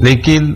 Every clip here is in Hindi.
लेकिन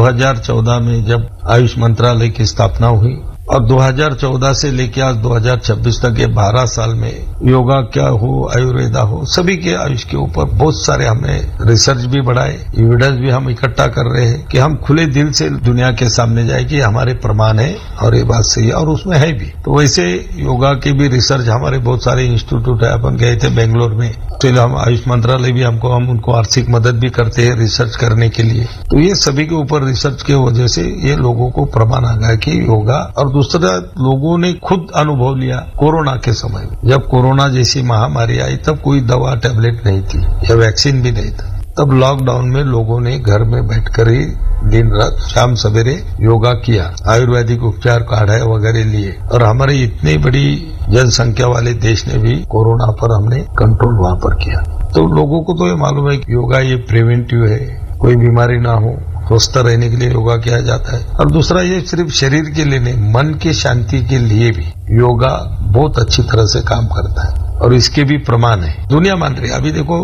2014 में जब आयुष मंत्रालय की स्थापना हुई और 2014 से लेकर आज 2026 तक ये 12 साल में योगा क्या हो, आयुर्वेदा हो, सभी के आयुष के ऊपर बहुत सारे हमने रिसर्च भी बढ़ाए, एविडेंस भी हम इकट्ठा कर रहे हैं कि हम खुले दिल से दुनिया के सामने जाए कि हमारे प्रमाण है और ये बात सही है और उसमें है भी। तो वैसे योगा के भी रिसर्च हमारे बहुत सारे इंस्टीट्यूट है। अपन गए थे बेंगलोर में, तो हम आयुष मंत्रालय भी हम उनको आर्थिक मदद भी करते हैं रिसर्च करने के लिए। तो ये सभी के ऊपर रिसर्च के वजह से ये लोगों को प्रमाण आ गया कि योगा। और दूसरा, लोगों ने खुद अनुभव लिया कोरोना के समय में, जब कोरोना जैसी महामारी आई तब कोई दवा टैबलेट नहीं थी या वैक्सीन भी नहीं था। तब लॉकडाउन में लोगों ने घर में बैठकर ही दिन रात शाम सवेरे योगा किया, आयुर्वेदिक उपचार काढ़ा वगैरह लिए, और हमारे इतनी बड़ी जनसंख्या वाले देश ने भी कोरोना पर हमने कंट्रोल वहां पर किया। तो लोगों को तो ये मालूम है कि योगा ये प्रिवेंटिव है, कोई बीमारी ना हो, स्वस्थ रहने के लिए योगा किया जाता है। और दूसरा, ये सिर्फ शरीर के लिए नहीं, मन की शांति के लिए भी योगा बहुत अच्छी तरह से काम करता है और इसके भी प्रमाण है, दुनिया मान रही है। अभी देखो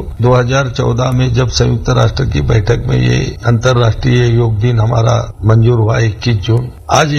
2014 में जब संयुक्त राष्ट्र की बैठक में ये अंतर्राष्ट्रीय योग दिन हमारा मंजूर हुआ 21 जून, आज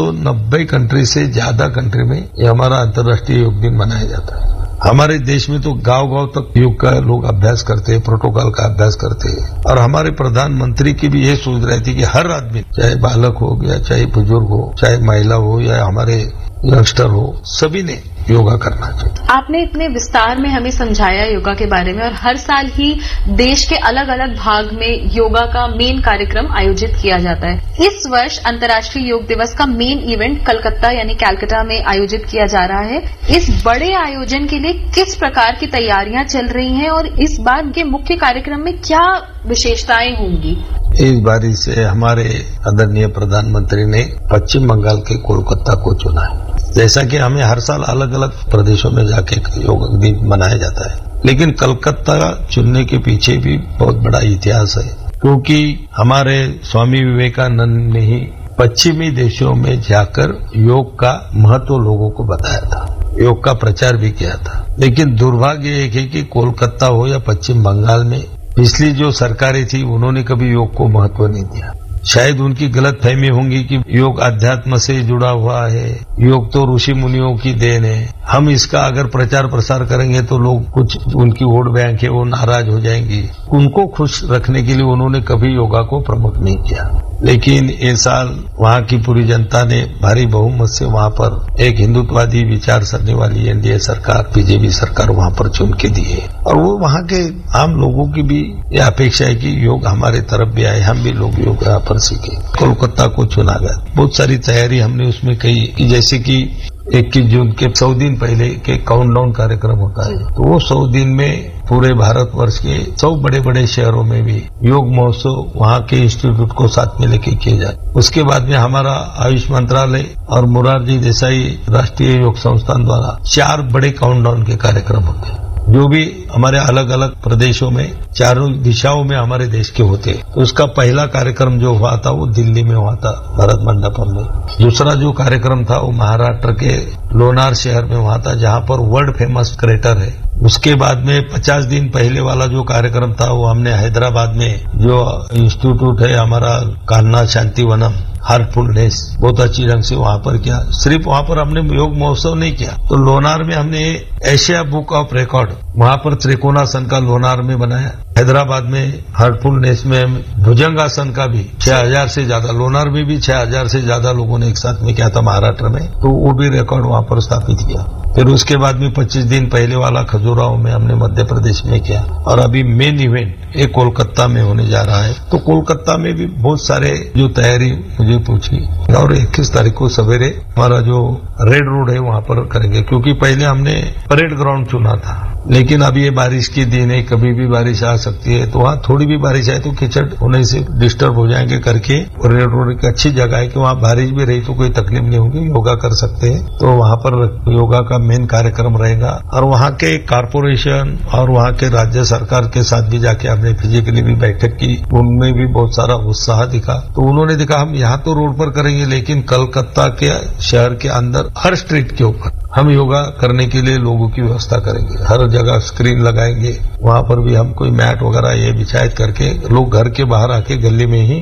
190 कंट्री से ज्यादा कंट्री में ये हमारा अंतर्राष्ट्रीय योग दिन मनाया जाता है। हमारे देश में तो गांव-गांव तक योग का लोग अभ्यास करते हैं, प्रोटोकॉल का अभ्यास करते हैं। और हमारे प्रधानमंत्री की भी ये सोच रही थी कि हर आदमी, चाहे बालक हो या चाहे बुजुर्ग हो, चाहे महिला हो या हमारे यंगस्टर हो, सभी ने योगा करना चाहिए। आपने इतने विस्तार में हमें समझाया योगा के बारे में, और हर साल ही देश के अलग अलग भाग में योगा का मेन कार्यक्रम आयोजित किया जाता है। इस वर्ष अंतर्राष्ट्रीय योग दिवस का मेन इवेंट कलकत्ता यानी कैलकाटा में आयोजित किया जा रहा है। इस बड़े आयोजन के लिए किस प्रकार की तैयारियां चल रही हैं और इस बार के मुख्य कार्यक्रम में क्या विशेषताएं होंगी? इस बारी से हमारे आदरणीय प्रधानमंत्री ने पश्चिम बंगाल के कोलकाता को चुना है। जैसा कि हमें हर साल अलग अलग प्रदेशों में जाके योग दिन मनाया जाता है, लेकिन कलकत्ता चुनने के पीछे भी बहुत बड़ा इतिहास है, क्योंकि हमारे स्वामी विवेकानंद ने ही पश्चिमी देशों में जाकर योग का महत्व लोगों को बताया था, योग का प्रचार भी किया था। लेकिन दुर्भाग्य एक है कि कोलकाता हो या पश्चिम बंगाल में पिछली जो सरकारें थी उन्होंने कभी योग को महत्व नहीं दिया। शायद उनकी गलत फहमी होंगी कि योग अध्यात्म से जुड़ा हुआ है, योग तो ऋषि मुनियों की देन है, हम इसका अगर प्रचार प्रसार करेंगे तो लोग कुछ उनकी वोट बैंक है वो नाराज हो जाएंगी। उनको खुश रखने के लिए उन्होंने कभी योगा को प्रमुख नहीं किया। लेकिन इस साल वहां की पूरी जनता ने भारी बहुमत से वहां पर एक हिंदुत्ववादी विचार सरने वाली एनडीए सरकार, बीजेपी सरकार वहां पर चुन के दी है। और वो वहां के आम लोगों की भी ये अपेक्षा है कि योग हमारे तरफ भी आए, हम भी लोग योग यहाँ पर सीखे। कोलकाता को चुना गया, बहुत सारी तैयारी हमने उसमें की, जैसे कि 21 जून के 100 दिन पहले के काउंटडाउन कार्यक्रम होता है, तो वो 100 दिन में पूरे भारतवर्ष के 100 बड़े बड़े शहरों में भी योग महोत्सव वहां के इंस्टीट्यूट को साथ में लेके किए जाए। उसके बाद में हमारा आयुष मंत्रालय और मोरारजी देसाई राष्ट्रीय योग संस्थान द्वारा 4 बड़े काउंटडाउन के कार्यक्रम होते हैं, जो भी हमारे अलग अलग प्रदेशों में चारों दिशाओं में हमारे देश के होते। तो उसका पहला कार्यक्रम जो हुआ था वो दिल्ली में हुआ था, भारत मंडपम में। दूसरा जो कार्यक्रम था वो महाराष्ट्र के लोनार शहर में हुआ था, जहां पर वर्ल्ड फेमस क्रेटर है। उसके बाद में 50 दिन पहले वाला जो कार्यक्रम था वो हमने हैदराबाद में जो इंस्टीट्यूट है हमारा कान्हा शांतिवनम, हार्टफुलनेस, बहुत अच्छी ढंग से वहां पर किया। सिर्फ वहां पर हमने योग महोत्सव नहीं किया, तो लोनार में हमने एशिया बुक ऑफ रिकॉर्ड वहां पर त्रिकोणासन का लोनार में बनाया। हैदराबाद में हार्टफुलनेस में भुजंगासन का भी 6000 से ज्यादा, लोनार में भी 6000 से ज्यादा लोगों ने एक साथ में किया था महाराष्ट्र में, तो वो भी रिकॉर्ड वहां पर स्थापित किया। फिर उसके बाद में 25 दिन पहले वाला खजुराहो में हमने मध्य प्रदेश में किया, और अभी मेन इवेंट एक कोलकाता में होने जा रहा है। तो कोलकाता में भी बहुत सारे जो तैयारी मुझे पूछी, और 21 तारीख को सवेरे हमारा जो रेड रोड है वहां पर करेंगे, क्योंकि पहले हमने परेड ग्राउंड चुना था, लेकिन अब ये बारिश के दिन है, कभी भी बारिश आ सकती है, तो वहां थोड़ी भी बारिश आए तो कीचड़ होने से डिस्टर्ब हो जाएंगे करके रेड रोड एक अच्छी जगह है कि वहां बारिश भी रही तो कोई तकलीफ नहीं होगी, योगा कर सकते हैं। तो वहां पर योगा का मेन कार्यक्रम रहेगा, और वहां के कारपोरेशन और वहां के राज्य सरकार के साथ भी जाके हमने फिजिकली भी बैठक की, उनमें भी बहुत सारा उत्साह दिखा। तो उन्होंने देखा हम यहाँ तो रोड पर करेंगे, लेकिन कलकत्ता के शहर के अंदर हर स्ट्रीट के ऊपर हम योगा करने के लिए लोगों की व्यवस्था करेंगे, हर जगह स्क्रीन लगाएंगे, वहां पर भी हम कोई मैट वगैरह ये बिछायत करके लोग घर के बाहर आके गली में ही